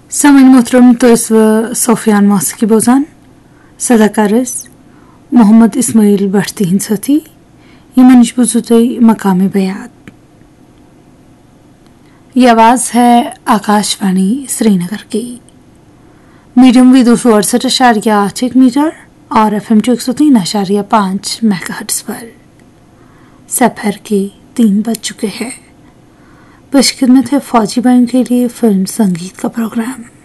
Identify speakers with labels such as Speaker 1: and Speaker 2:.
Speaker 1: सामीन मोहतरम, तो इस सोफियान मौसीकी बोजान सदाकारस मोहम्मद इस्माइल बढ़ती हिंसती ये मनीष बुजुर्ग मकामी बयात। ये आवाज़ है आकाशवाणी श्रीनगर की। मीडियम वी 268.8 मीटर और FM 103.5 मेगाहर्ट्ज़ पर। सफर के 3 बज चुके हैं। पेश खिदमत है फौजी बाइन के लिए फिल्म संगीत का प्रोग्राम।